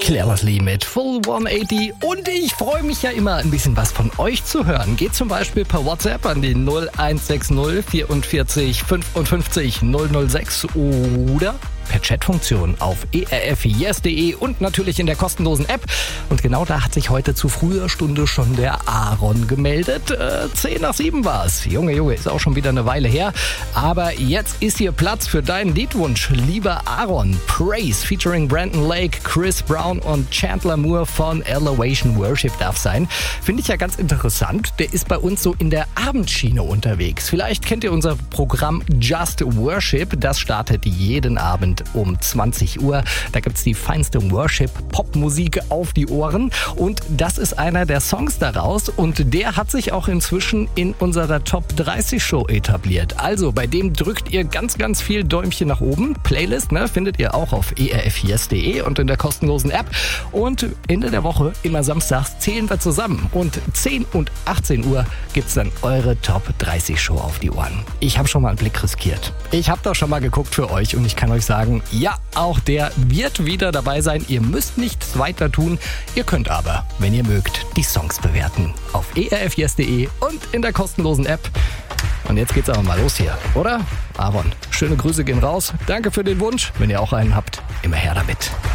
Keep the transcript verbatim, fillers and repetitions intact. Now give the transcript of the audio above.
Claire Leslie mit Full hundertachtzig und ich freue mich ja immer, ein bisschen was von euch zu hören. Geht zum Beispiel per WhatsApp an die null eins sechs null vierundvierzig fünfundfünfzig null null sechs oder per Chatfunktion auf e r f yes punkt de und natürlich in der kostenlosen App. Und genau da hat sich heute zu früher Stunde schon der Aaron gemeldet. Äh, zehn nach sieben war es. Junge, Junge, ist auch schon wieder eine Weile her. Aber jetzt ist hier Platz für deinen Liedwunsch, lieber Aaron. Praise featuring Brandon Lake, Chris Brown und Chandler Moore von Elevation Worship darf sein. Finde ich ja ganz interessant. Der ist bei uns so in der Abendschiene unterwegs. Vielleicht kennt ihr unser Programm Just Worship. Das startet jeden Abend um zwanzig Uhr. Da gibt's die feinste Worship-Pop-Musik auf die Ohren und das ist einer der Songs daraus und der hat sich auch inzwischen in unserer Top dreißig Show etabliert. Also bei dem drückt ihr ganz, ganz viel Däumchen nach oben. Playlist ne, findet ihr auch auf e r f yes punkt de und in der kostenlosen App und Ende der Woche, immer samstags, zählen wir zusammen und zehn und achtzehn Uhr gibt's dann eure Top dreißig Show auf die Ohren. Ich habe schon mal einen Blick riskiert. Ich habe doch schon mal geguckt für euch und ich kann euch sagen, ja, auch der wird wieder dabei sein. Ihr müsst nichts weiter tun. Ihr könnt aber, wenn ihr mögt, die Songs bewerten. Auf e r f yes punkt de und in der kostenlosen App. Und jetzt geht's aber mal los hier, oder? Aaron, schöne Grüße gehen raus. Danke für den Wunsch. Wenn ihr auch einen habt, immer her damit.